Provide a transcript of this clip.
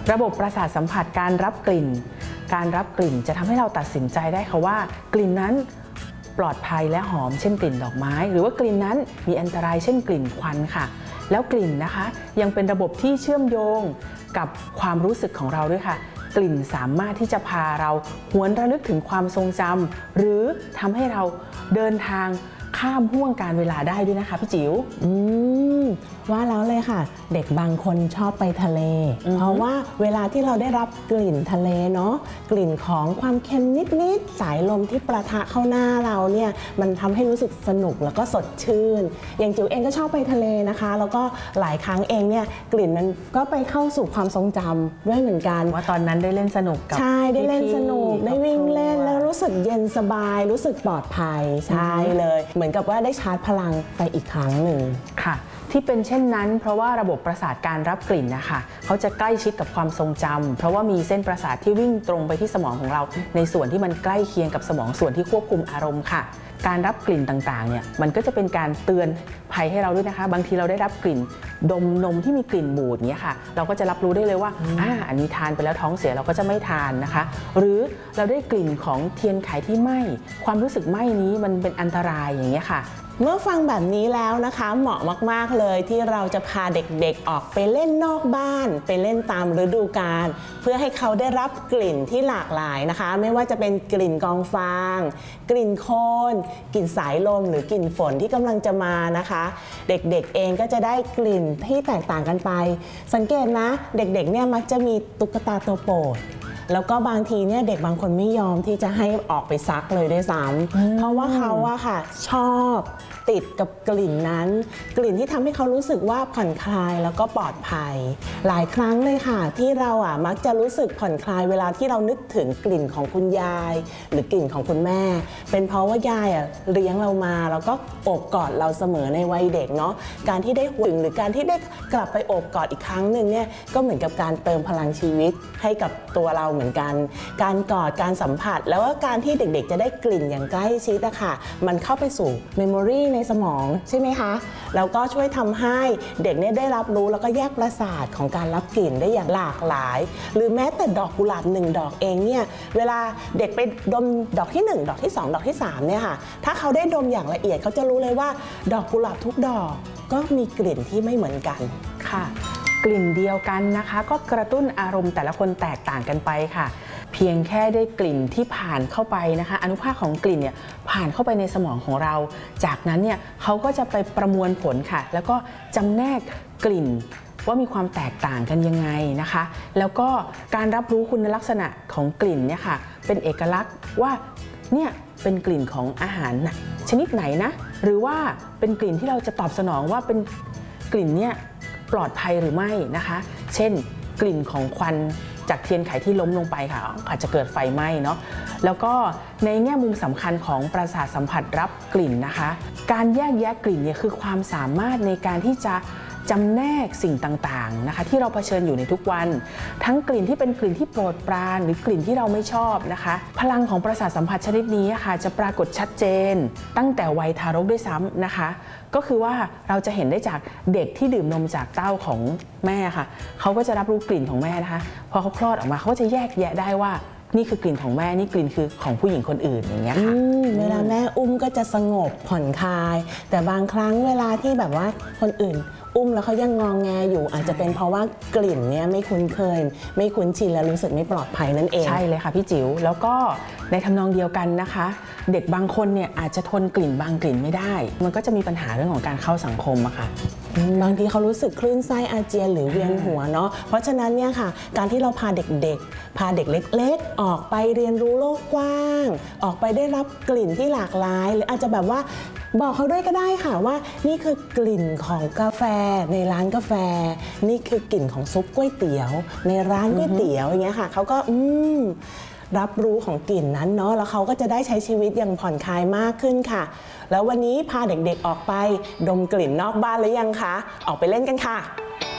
ระบบประสาทสัมผัสการรับกลิ่นจะทำให้เราตัดสินใจได้ค่ะว่ากลิ่นนั้นปลอดภัยและหอมเช่นกลิ่นดอกไม้หรือว่ากลิ่นนั้นมีอันตรายเช่นกลิ่นควันค่ะแล้วกลิ่นนะคะยังเป็นระบบที่เชื่อมโยงกับความรู้สึกของเราด้วยค่ะกลิ่นสามารถที่จะพาเราหวนระลึกถึงความทรงจำหรือทำให้เราเดินทางข้ามห่วงการเวลาได้ด้วยนะคะพี่จิ๋วว่าแล้วเลยค่ะเด็กบางคนชอบไปทะเลเพราะว่าเวลาที่เราได้รับกลิ่นทะเลเนาะกลิ่นของความเค็มนิดๆสายลมที่ประทะเข้าหน้าเราเนี่ยมันทำให้รู้สึกสนุกแล้วก็สดชื่นอย่างจิ๋วเองก็ชอบไปทะเลนะคะแล้วก็หลายครั้งเองเนี่ยกลิ่นมันก็ไปเข้าสู่ความทรงจำด้วยเหมือนกันว่าตอนนั้นได้เล่นสนุกกับใช่ได้เล่นสนุกได้วิ่งเล่นแล้วรู้สึกเย็นสบายรู้สึกปลอดภัยใช่เลยเหมือนกับว่าได้ชาร์จพลังไปอีกครั้งหนึ่งค่ะที่เป็นเช่นนั้นเพราะว่าระบบประสาทการรับกลิ่นนะคะเขาจะใกล้ชิดกับความทรงจำเพราะว่ามีเส้นประสาทที่วิ่งตรงไปที่สมองของเราในส่วนที่มันใกล้เคียงกับสมองส่วนที่ควบคุมอารมณ์ค่ะการรับกลิ่นต่างๆเนี่ยมันก็จะเป็นการเตือนภัยให้เราด้วยนะคะบางทีเราได้รับกลิ่นดมนมที่มีกลิ่นบูดเนี้ยค่ะเราก็จะรับรู้ได้เลยว่าอันนี้ทานไปแล้วท้องเสียเราก็จะไม่ทานนะคะหรือเราได้กลิ่นของเทียนไขที่ไหม้ความรู้สึกไหม้นี้มันเป็นอันตรายอย่างเงี้ยค่ะเมื่อฟังแบบนี้แล้วนะคะเหมาะมากๆเลยที่เราจะพาเด็กๆออกไปเล่นนอกบ้านไปเล่นตามฤดูกาลเพื่อให้เขาได้รับกลิ่นที่หลากหลายนะคะไม่ว่าจะเป็นกลิ่นกองฟางกลิ่นโคลนกลิ่นสายลมหรือกลิ่นฝนที่กำลังจะมานะคะเด็กๆเองก็จะได้กลิ่นที่แตกต่างกันไปสังเกตนะเด็กๆเนี่ยมักจะมีตุ๊กตาตัวโปรดแล้วก็บางทีเนี่ยเด็กบางคนไม่ยอมที่จะให้ออกไปซักเลยด้วยซ้ำเพราะว่าเขาอะค่ะชอบติดกับกลิ่นนั้นกลิ่นที่ทำให้เขารู้สึกว่าผ่อนคลายแล้วก็ปลอดภัยหลายครั้งเลยค่ะที่เราอะมักจะรู้สึกผ่อนคลายเวลาที่เรานึกถึงกลิ่นของคุณยายหรือกลิ่นของคุณแม่เป็นเพราะว่ายายอะเลี้ยงเรามาแล้วก็โอบกอดเราเสมอในวัยเด็กเนาะการที่ได้หึงหรือการที่ได้กลับไปโอบกอดอีกครั้งหนึ่งเนี่ยก็เหมือนกับการเติมพลังชีวิตให้กับตัวเราเหมือนกันการกอดการสัมผัสแล้วก็การที่เด็กๆจะได้กลิ่นอย่างใกล้ชิดอะค่ะมันเข้าไปสู่เมมโมรีในสมองใช่ไหมคะแล้วก็ช่วยทำให้เด็กเนี่ยได้รับรู้แล้วก็แยกประสาทของการรับกลิ่นได้อย่างหลากหลายหรือแม้แต่ดอกกุหลาบ1ดอกเองเนี่ยเวลาเด็กไปดมดอกที่1ดอกที่2ดอกที่3เนี่ยค่ะถ้าเขาได้ดมอย่างละเอียดเขาจะรู้เลยว่าดอกกุหลาบทุกดอกก็มีกลิ่นที่ไม่เหมือนกันค่ะกลิ่นเดียวกันนะคะก็กระตุ้นอารมณ์แต่ละคนแตกต่างกันไปค่ะเพียงแค่ได้กลิ่นที่ผ่านเข้าไปนะคะอนุภาคของกลิ่นเนี่ยผ่านเข้าไปในสมองของเราจากนั้นเนี่ยเขาก็จะไปประมวลผลค่ะแล้วก็จำแนกกลิ่นว่ามีความแตกต่างกันยังไงนะคะแล้วก็การรับรู้คุณลักษณะของกลิ่นเนี่ยค่ะเป็นเอกลักษณ์ว่าเนี่ยเป็นกลิ่นของอาหารชนิดไหนนะหรือว่าเป็นกลิ่นที่เราจะตอบสนองว่าเป็นกลิ่นเนี่ยปลอดภัยหรือไม่นะคะเช่นกลิ่นของควันจากเทียนไขที่ล้มลงไปค่ะอาจจะเกิดไฟไหม้เนาะแล้วก็ในแง่มุมสำคัญของประสาทสัมผัสรับกลิ่นนะคะการแยกแยะกลิ่นเนี่ยคือความสามารถในการที่จะจำแนกสิ่งต่างๆนะคะที่เราเผชิญอยู่ในทุกวันทั้งกลิ่นที่เป็นกลิ่นที่โปรดปรานหรือกลิ่นที่เราไม่ชอบนะคะพลังของประสาทสัมผัสชนิดนี้ค่ะจะปรากฏชัดเจนตั้งแต่วัยทารกด้วยซ้ำนะคะก็คือว่าเราจะเห็นได้จากเด็กที่ดื่มนมจากเต้าของแม่ค่ะเขาก็จะรับรู้กลิ่นของแม่นะคะพอเขาคลอดออกมาเขาก็จะแยกแยะได้ว่านี่คือกลิ่นของแม่นี่กลิ่นคือของผู้หญิงคนอื่นอย่างเงี้ยค่ะเวลาแม่อุ้มก็จะสงบผ่อนคลายแต่บางครั้งเวลาที่แบบว่าคนอื่นอุ้มแล้วเขายังงองแงอยู่อาจจะเป็นเพราะว่ากลิ่นเนี่ยไม่คุ้นเคยไม่คุ้นชินและรู้สึกไม่ปลอดภัยนั่นเองใช่เลยค่ะพี่จิ๋วแล้วก็ในทำนองเดียวกันนะคะเด็กบางคนเนี่ยอาจจะทนกลิ่นบางกลิ่นไม่ได้มันก็จะมีปัญหาเรื่องของการเข้าสังคมอะค่ะบางทีเขารู้สึกคลื่นไส้อาเจียนหรือเวียนหัวเนาะเพราะฉะนั้นเนี่ยค่ะการที่เราพาเด็กๆพาเด็กเล็กๆออกไปเรียนรู้โลกกว้างออกไปได้รับกลิ่นที่หลากหลายหรืออาจจะแบบว่าบอกเขาด้วยก็ได้ค่ะว่านี่คือกลิ่นของกาแฟในร้านกาแฟนี่คือกลิ่นของซุปก๋วยเตี๋ยวในร้านก๋วยเตี๋ยวอย่างเงี้ยค่ะเขาก็รับรู้ของกลิ่นนั้นเนาะแล้วเขาก็จะได้ใช้ชีวิตอย่างผ่อนคลายมากขึ้นค่ะแล้ววันนี้พาเด็กๆออกไปดมกลิ่นนอกบ้านหรือยังคะออกไปเล่นกันค่ะ